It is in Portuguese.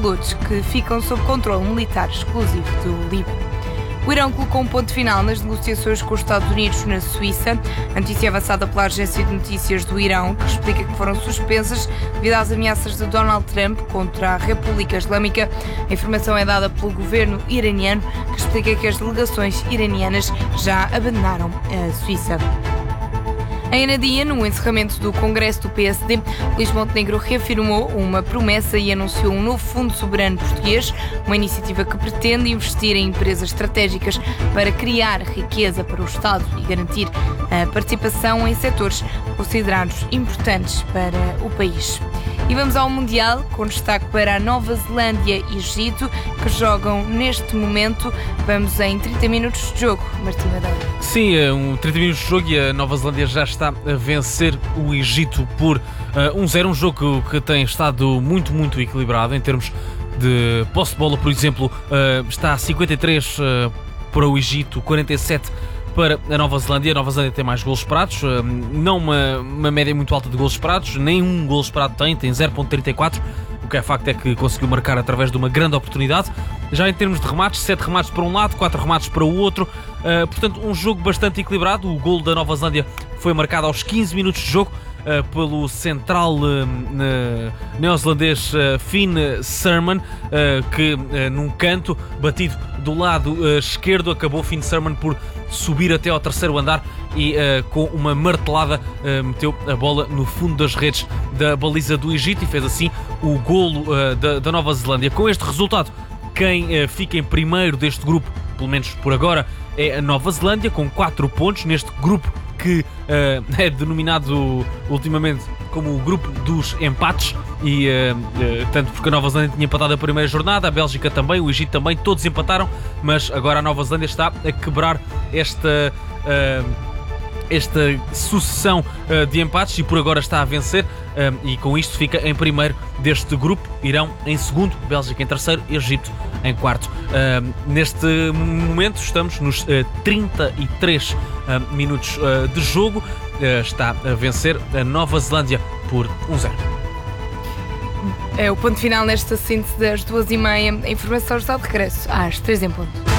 pilotos que ficam sob controle militar exclusivo do Líbano. O Irão colocou um ponto final nas negociações com os Estados Unidos na Suíça. A notícia é avançada pela agência de notícias do Irão, que explica que foram suspensas devido às ameaças de Donald Trump contra a República Islâmica. A informação é dada pelo governo iraniano, que explica que as delegações iranianas já abandonaram a Suíça. Em Anadia, no encerramento do Congresso do PSD, Luís Montenegro reafirmou uma promessa e anunciou um novo Fundo Soberano Português, uma iniciativa que pretende investir em empresas estratégicas para criar riqueza para o Estado e garantir a participação em setores considerados importantes para o país. E vamos ao Mundial, com destaque para a Nova Zelândia e Egito, que jogam neste momento. Vamos em 30 minutos de jogo, Martim Madeira. Sim, 30 minutos de jogo e a Nova Zelândia já está a vencer o Egito por 1-0. Um jogo que tem estado muito equilibrado em termos de posse de bola, por exemplo. Está a 53 para o Egito, 47 para a Nova Zelândia. A Nova Zelândia tem mais golos esperados, não uma média muito alta de golos esperados, nem um golo esperado tem 0.34, o que é facto é que conseguiu marcar através de uma grande oportunidade. Já em termos de remates, 7 remates para um lado, 4 remates para o outro, portanto um jogo bastante equilibrado. O golo da Nova Zelândia foi marcado aos 15 minutos de jogo pelo central neozelandês Finn Surman, que num canto batido do lado esquerdo acabou Finn Surman por subir até ao terceiro andar e com uma martelada meteu a bola no fundo das redes da baliza do Egito e fez assim o golo da Nova Zelândia. Com este resultado, quem fica em primeiro deste grupo, pelo menos por agora, é a Nova Zelândia, com 4 pontos neste grupo que é denominado ultimamente como o grupo dos empates, e tanto porque a Nova Zelândia tinha empatado a primeira jornada, a Bélgica também, o Egito também, todos empataram, mas agora a Nova Zelândia está a quebrar esta sucessão de empates e por agora está a vencer, e com isto fica em primeiro deste grupo. Irão em segundo, Bélgica em terceiro, Egito em quarto. Neste momento estamos nos 33 minutos de jogo. Está a vencer a Nova Zelândia por 1-0. É o ponto final nesta síntese das 2h30. A informação está de regresso às 3 em ponto.